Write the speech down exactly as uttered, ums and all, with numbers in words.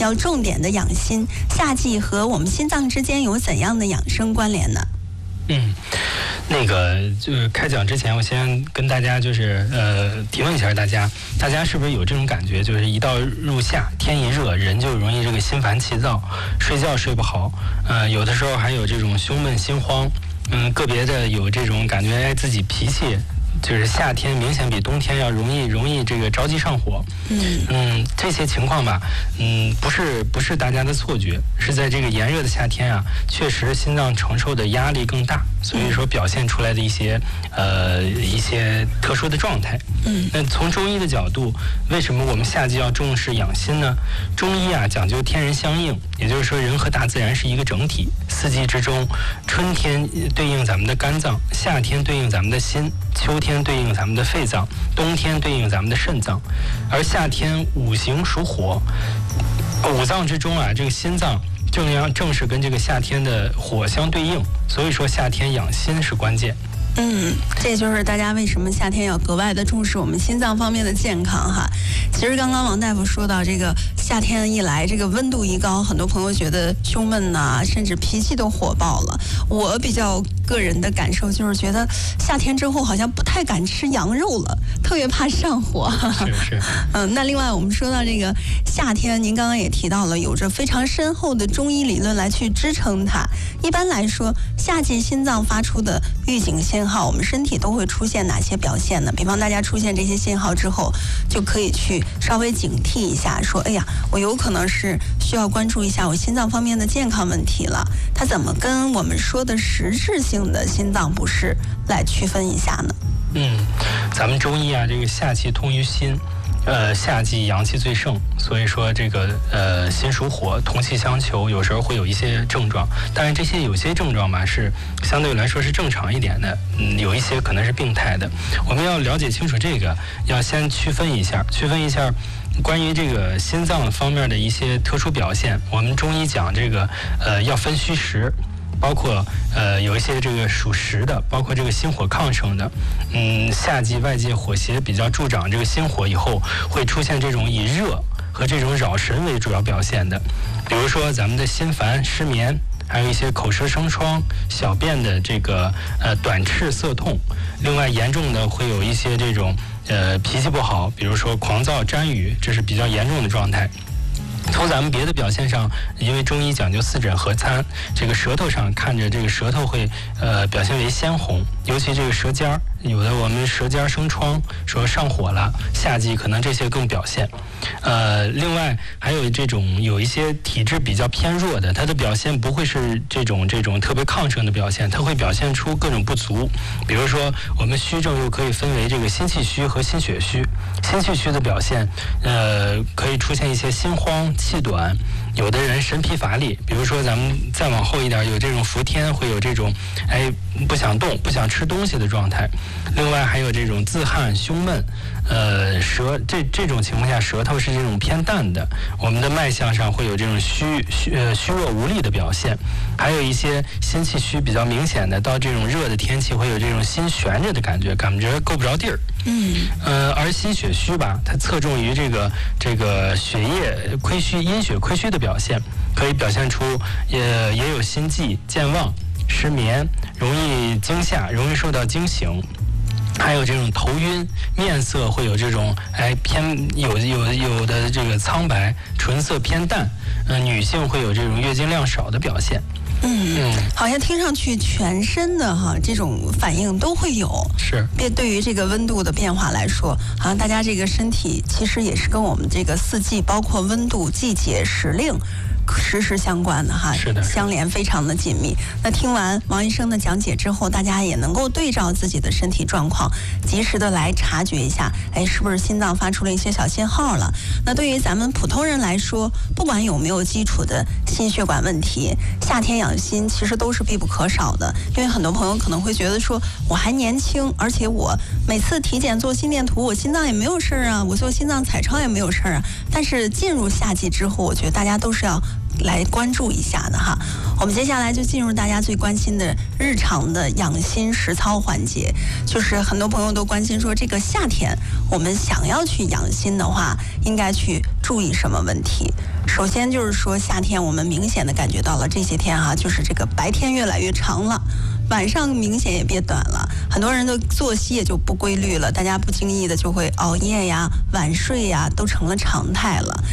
要重点的养心。夏季和我们心脏之间有怎样的养生关联呢？ 嗯，那个就是开讲之前，我先跟大家就是呃提问一下大家，大家是不是有这种感觉，就是一到入夏，天一热，人就容易这个心烦气躁，睡觉睡不好，呃，有的时候还有这种胸闷心慌，嗯，个别的有这种感觉，哎，自己脾气。就是夏天明显比冬天要容易容易这个着急上火， 嗯嗯，这些情况吧，嗯，不是不是大家的错觉，是在这个炎热的夏天啊，确实心脏承受的压力更大，所以说表现出来的一些呃一些特殊的状态。 嗯， 那从中医的角度，为什么我们夏季要重视养心呢？中医啊讲究天人相应，也就是说人和大自然是一个整体。四季之中，春天对应咱们的肝脏，夏天对应咱们的心，秋天对应咱们的肺脏，冬天对应咱们的肾脏。而夏天五行属火，五脏之中啊，这个心脏正要正是跟这个夏天的火相对应，所以说夏天养心是关键。 嗯，这就是大家为什么夏天要格外的重视我们心脏方面的健康哈。其实刚刚王大夫说到这个夏天一来，这个温度一高，很多朋友觉得胸闷呐、啊，甚至脾气都火爆了。我比较个人的感受就是觉得夏天之后好像不太敢吃羊肉了，特别怕上火。 是是。 嗯，那另外我们说到这个夏天，您刚刚也提到了，有着非常深厚的中医理论来去支撑它。一般来说，夏季心脏发出的预警信号，我们身体都会出现哪些表现呢？比方大家出现这些信号之后，就可以去稍微警惕一下，说，哎呀，我有可能是需要关注一下我心脏方面的健康问题了。它怎么跟我们说的实质性的心脏不适来区分一下呢？ 嗯，咱们中医啊，这个夏气通于心。呃，夏季阳气最盛，所以说这个呃心属火，同气相求，有时候会有一些症状，但是这些有些症状嘛是相对来说是正常一点的，嗯，有一些可能是病态的。我们要了解清楚这个，要先区分一下，区分一下关于这个心脏方面的一些特殊表现。我们中医讲这个呃要分虚实。包括呃有一些这个属实的，包括这个心火亢盛的，嗯，夏季外界火邪比较助长这个心火以后，会出现这种以热和这种扰神为主要表现的，比如说咱们的心烦、失眠，还有一些口舌生疮、小便的这个呃短赤涩痛，另外严重的会有一些这种呃脾气不好，比如说狂躁、沾雨，这是比较严重的状态。从咱们别的表现上，因为中医讲究四诊合参，这个舌头上看着这个舌头会呃表现为鲜红，尤其这个舌尖儿，有的我们舌尖生疮，说上火了，夏季可能这些更表现。呃，另外还有这种有一些体质比较偏弱的，它的表现不会是这种这种特别亢盛的表现，它会表现出各种不足。比如说我们虚症又可以分为这个心气虚和心血虚。心气虚的表现，呃，可以出现一些心慌、气短，有的人神疲乏力，比如说咱们再往后一点，有这种伏天，会有这种哎不想动、不想吃东西的状态。另外还有这种自汗、胸闷，呃，舌这这种情况下，舌头是这种偏淡的，我们的脉象上会有这种虚虚呃虚弱无力的表现。还有一些心气虚比较明显的，到这种热的天气会有这种心悬着的感觉，感觉够不着地儿。 嗯， 呃，而心血虚吧，它侧重于这个这个血液亏虚、阴血亏虚的表现，可以表现出也也有心悸、健忘、失眠，容易惊吓，容易受到惊醒。还有这种头晕，面色会有这种哎偏有有有的这个苍白，唇色偏淡，呃，女性会有这种月经量少的表现。 嗯嗯，好像听上去全身的哈这种反应都会有。 是。 对于这个温度的变化来说，好像大家这个身体其实也是跟我们这个四季，包括温度、季节、时令。时时相关的哈， 是的， 相连非常的紧密。那听完王医生的讲解之后，大家也能够对照自己的身体状况，及时的来察觉一下，哎，是不是心脏发出了一些小信号了？那对于咱们普通人来说，不管有没有基础的心血管问题，夏天养心其实都是必不可少的。因为很多朋友可能会觉得说，我还年轻，而且我每次体检做心电图，我心脏也没有事儿啊，我做心脏彩超也没有事儿啊。但是进入夏季之后，我觉得大家都是要来关注一下的哈。我们接下来就进入大家最关心的日常的养心实操环节，就是很多朋友都关心说，这个夏天我们想要去养心的话，应该去注意什么问题？首先就是说，夏天我们明显的感觉到了这些天哈、啊，就是这个白天越来越长了，晚上明显也变短了，很多人的作息也就不规律了，大家不经意的就会熬夜呀、晚睡呀，都成了常态了。